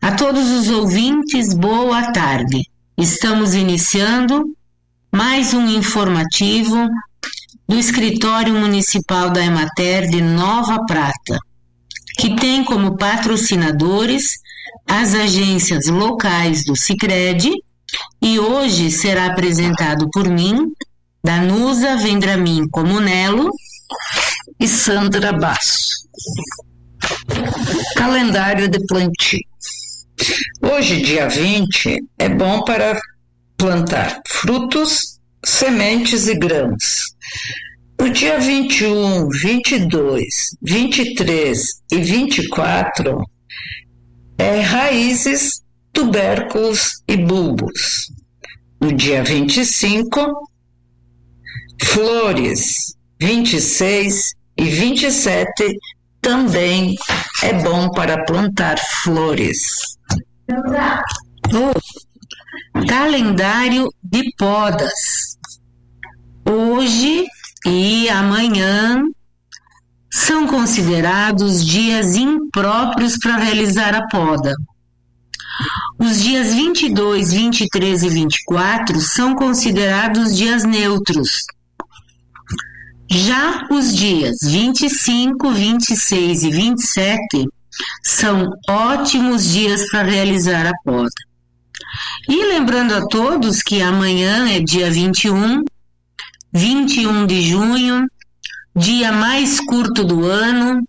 A todos os ouvintes, boa tarde. Estamos iniciando mais um informativo do Escritório Municipal da Emater de Nova Prata, que tem como patrocinadores as agências locais do Sicredi, e hoje será apresentado por mim, Danusa Vendramin Comunello e Sandra Basso. Calendário de plantio. Hoje, dia 20, é bom para plantar frutos, sementes e grãos. No dia 21, 22, 23 e 24, raízes, tubérculos e bulbos. No dia 25, flores, 26 e 27 também é bom para plantar flores. Calendário de podas. Hoje e amanhã são considerados dias impróprios para realizar a poda. Os dias 22, 23 e 24 são considerados dias neutros. Já os dias 25, 26 e 27 são ótimos dias para realizar a poda. E lembrando a todos que amanhã é dia 21 de junho, dia mais curto do ano,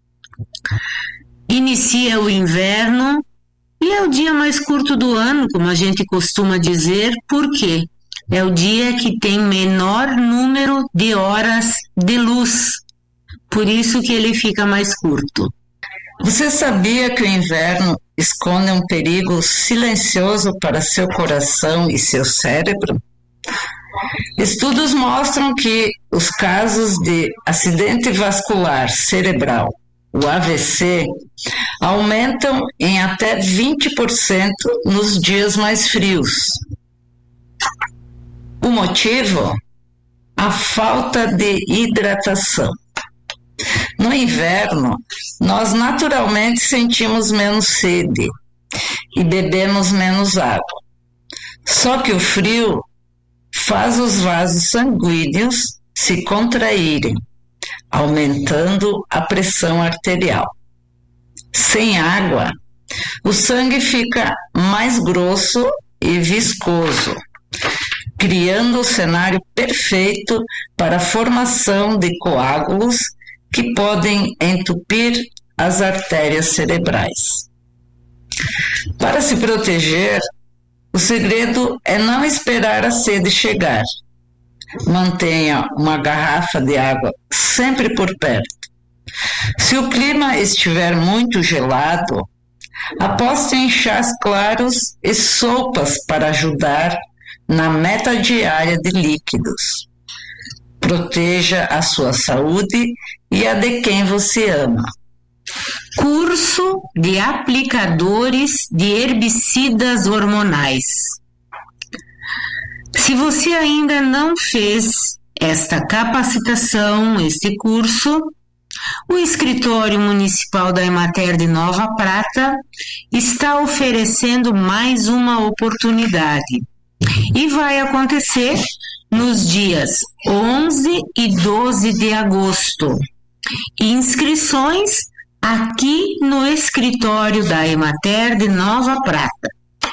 inicia o inverno e é o dia mais curto do ano, como a gente costuma dizer, porque é o dia que tem menor número de horas de luz, por isso que ele fica mais curto. Você sabia que o inverno esconde um perigo silencioso para seu coração e seu cérebro? Estudos mostram que os casos de acidente vascular cerebral, o AVC, aumentam em até 20% nos dias mais frios. O motivo? A falta de hidratação. No inverno, nós naturalmente sentimos menos sede e bebemos menos água. Só que o frio faz os vasos sanguíneos se contraírem, aumentando a pressão arterial. Sem água, o sangue fica mais grosso e viscoso, criando o cenário perfeito para a formação de coágulos que podem entupir as artérias cerebrais. Para se proteger, o segredo é não esperar a sede chegar. Mantenha uma garrafa de água sempre por perto. Se o clima estiver muito gelado, aposte em chás claros e sopas para ajudar na meta diária de líquidos. Proteja a sua saúde e a de quem você ama. Curso de aplicadores de herbicidas hormonais. Se você ainda não fez esta capacitação, este curso, o Escritório Municipal da Emater de Nova Prata está oferecendo mais uma oportunidade. E vai acontecer nos dias 11 e 12 de agosto. Inscrições aqui no escritório da Emater de Nova Prata.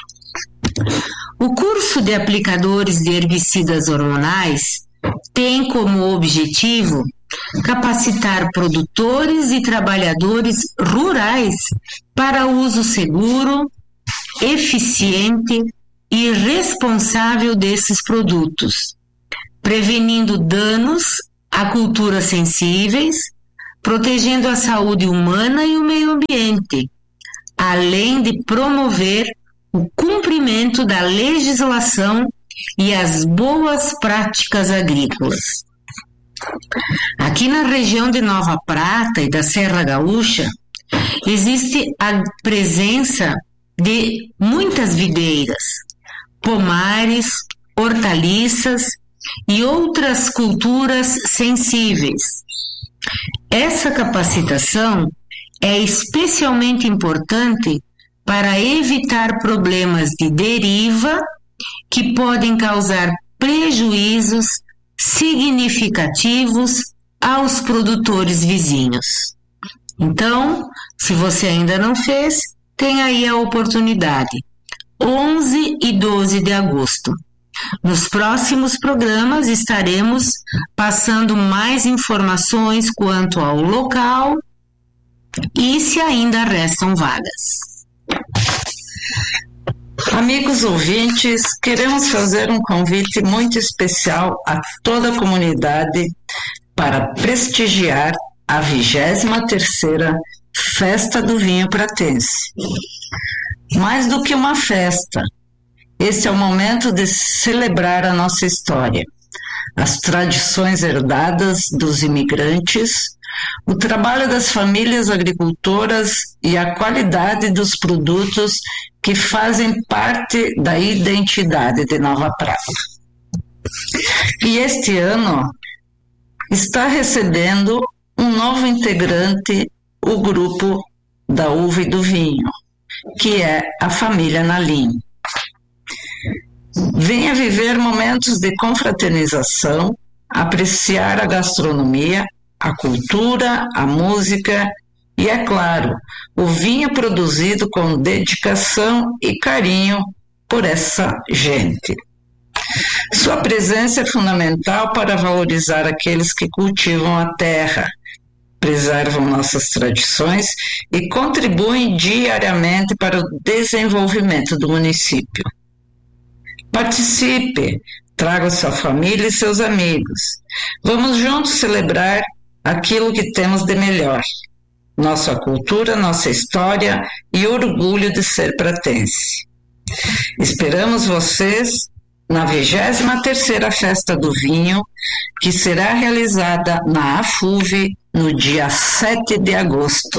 O curso de aplicadores de herbicidas hormonais tem como objetivo capacitar produtores e trabalhadores rurais para uso seguro, eficiente e responsável desses produtos, prevenindo danos a culturas sensíveis, protegendo a saúde humana e o meio ambiente, além de promover o cumprimento da legislação e as boas práticas agrícolas. Aqui na região de Nova Prata e da Serra Gaúcha, existe a presença de muitas videiras, pomares, hortaliças e outras culturas sensíveis. Essa capacitação é especialmente importante para evitar problemas de deriva que podem causar prejuízos significativos aos produtores vizinhos. Então, se você ainda não fez, tem aí a oportunidade. 11 e 12 de agosto. Nos próximos programas estaremos passando mais informações quanto ao local e se ainda restam vagas. Amigos ouvintes, queremos fazer um convite muito especial a toda a comunidade para prestigiar a 23ª Festa do Vinho Pratense. Mais do que uma festa, esse é o momento de celebrar a nossa história, as tradições herdadas dos imigrantes, o trabalho das famílias agricultoras e a qualidade dos produtos que fazem parte da identidade de Nova Prata. E este ano está recebendo um novo integrante, o grupo da uva e do vinho, que é a família Nalim. Venha viver momentos de confraternização, apreciar a gastronomia, a cultura, a música e, é claro, o vinho produzido com dedicação e carinho por essa gente. Sua presença é fundamental para valorizar aqueles que cultivam a terra, preservam nossas tradições e contribuem diariamente para o desenvolvimento do município. Participe, traga sua família e seus amigos. Vamos juntos celebrar aquilo que temos de melhor, nossa cultura, nossa história e orgulho de ser pratense. Esperamos vocês na 23ª Festa do Vinho, que será realizada na AFUV no dia 7 de agosto.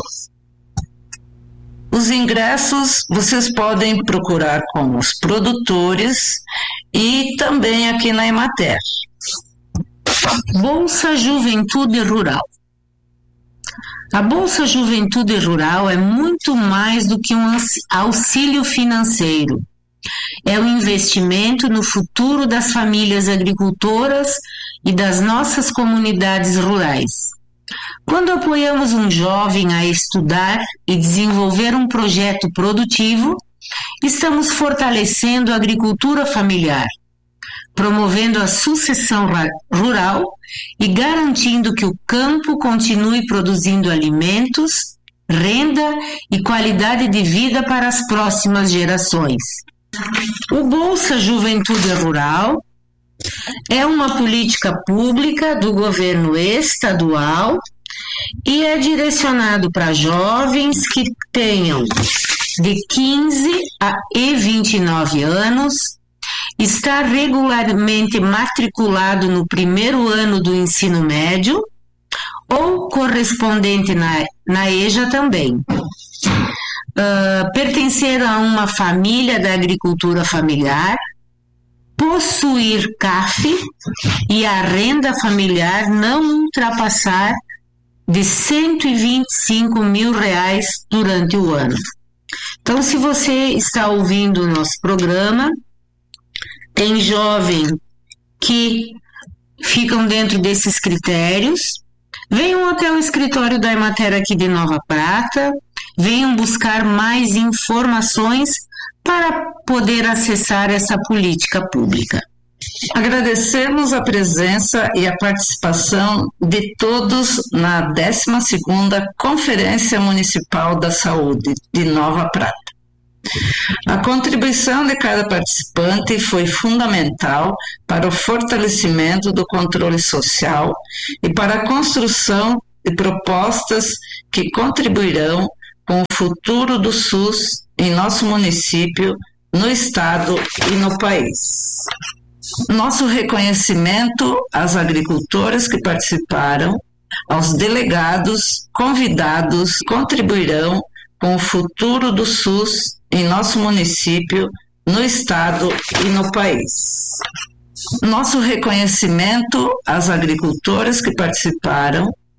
Os ingressos vocês podem procurar com os produtores e também aqui na Emater. Bolsa Juventude Rural. A Bolsa Juventude Rural é muito mais do que um auxílio financeiro. É um investimento no futuro das famílias agricultoras e das nossas comunidades rurais. Quando apoiamos um jovem a estudar e desenvolver um projeto produtivo, estamos fortalecendo a agricultura familiar, promovendo a sucessão rural e garantindo que o campo continue produzindo alimentos, renda e qualidade de vida para as próximas gerações. O Bolsa Juventude Rural é uma política pública do governo estadual e é direcionado para jovens que tenham de 15 a 29 anos, está regularmente matriculado no primeiro ano do ensino médio ou correspondente na EJA também. Pertencer a uma família da agricultura familiar, possuir CAF e a renda familiar não ultrapassar de R$125 mil durante o ano. Então, se você está ouvindo o nosso programa, tem jovem que ficam dentro desses critérios, venham até o escritório da Emater aqui de Nova Prata, venham buscar mais informações para poder acessar essa política pública. Agradecemos a presença e a participação de todos na 12ª Conferência Municipal da Saúde de Nova Prata. A contribuição de cada participante foi fundamental para o fortalecimento do controle social e para a construção de propostas que contribuirão com o futuro do SUS em nosso município, no estado e no país. Nosso reconhecimento às agricultoras que participaram, aos delegados, convidados, contribuirão com o futuro do SUS em nosso município, no estado e no país. Nosso reconhecimento às agricultoras que participaram,